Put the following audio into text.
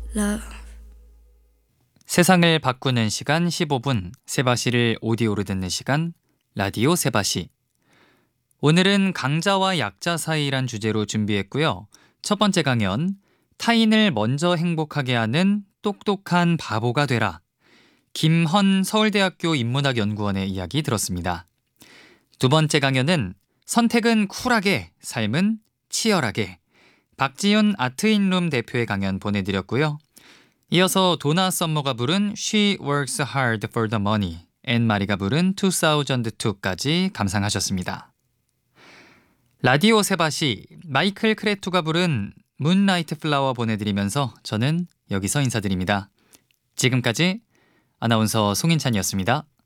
love. 세상을 바꾸는 시간 15분, 세바시를 오디오로 듣는 시간, 라디오 세바시. 오늘은 강자와 약자 사이란 주제로 준비했고요. 첫 번째 강연, 타인을 먼저 행복하게 하는 똑똑한 바보가 되라. 김헌 서울대학교 인문학연구원의 이야기 들었습니다. 두 번째 강연은 선택은 쿨하게, 삶은 치열하게. 박지윤 아트인룸 대표의 강연 보내드렸고요. 이어서 도나 썸머가 부른 She Works Hard for the Money, 앤 마리가 부른 2002까지 감상하셨습니다. 라디오 세바시, 마이클 크레투가 부른 문라이트 플라워 보내드리면서 저는 여기서 인사드립니다. 지금까지 아나운서 송인찬이었습니다.